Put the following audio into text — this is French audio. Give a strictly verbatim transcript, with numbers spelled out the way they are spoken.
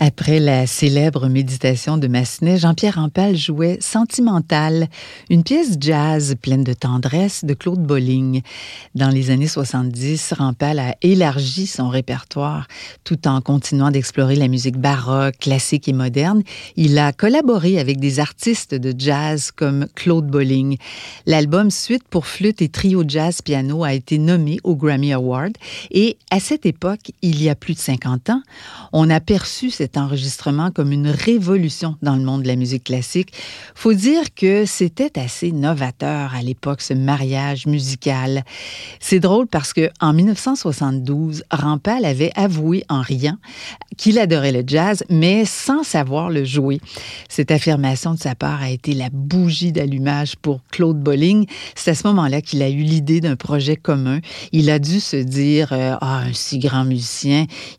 Après la célèbre méditation de Massenet, Jean-Pierre Rampal jouait Sentimental, une pièce jazz pleine de tendresse de Claude Bolling. Dans les années soixante-dix, Rampal a élargi son répertoire tout en continuant d'explorer la musique baroque, classique et moderne. Il a collaboré avec des artistes de jazz comme Claude Bolling. L'album Suite pour flûte et trio jazz-piano a été nommé au Grammy Award et à cette époque, il y a plus de cinquante ans, on a perçu cet enregistrement comme une révolution dans le monde de la musique classique. Faut dire que c'était assez novateur à l'époque, ce mariage musical. C'est drôle parce que en dix-neuf cent soixante-douze, Rampal avait avoué en riant qu'il adorait le jazz, mais sans savoir le jouer. Cette affirmation de sa part a été la bougie d'allumage pour Claude Bolling. C'est à ce moment-là qu'il a eu l'idée d'un projet commun. Il a dû se dire euh, « Ah, un si grand musicien,